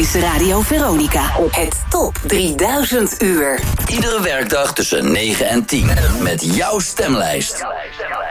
is Radio Veronica. Het Top 3000 uur. Iedere werkdag tussen 9 en 10. Met jouw stemlijst.